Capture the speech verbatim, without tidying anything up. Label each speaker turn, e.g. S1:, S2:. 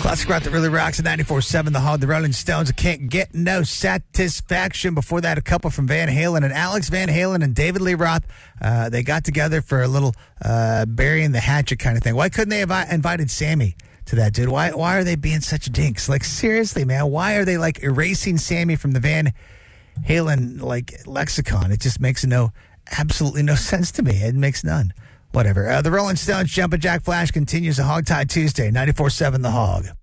S1: Classic rock that really rocks at ninety-four seven The Hog. The Rolling Stones can't get no satisfaction. Before that, a couple from Van Halen and Alex Van Halen and David Lee Roth. Uh, they got together for a little uh, burying the hatchet kind of thing. Why couldn't they have invited Sammy to that, dude? Why why are they being such dinks? Like, seriously, man, why are they like erasing Sammy from the Van Halen like lexicon? It just makes no absolutely no sense to me. It makes none. Whatever. Uh, the Rolling Stones Jumpin' Jack Flash continues a Hog Tie Tuesday, ninety-four seven The Hog.